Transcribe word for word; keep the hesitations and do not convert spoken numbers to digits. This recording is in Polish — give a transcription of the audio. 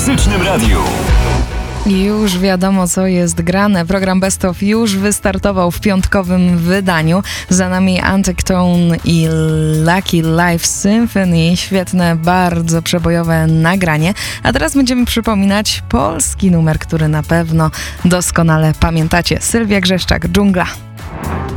Muzycznym Radiu. Już wiadomo, co jest grane. Program Best of już wystartował w piątkowym wydaniu. Za nami Antectone i Lucky Life Symphony. Świetne, bardzo przebojowe nagranie. A teraz będziemy przypominać polski numer, który na pewno doskonale pamiętacie. Sylwia Grzeszczak, Dżungla.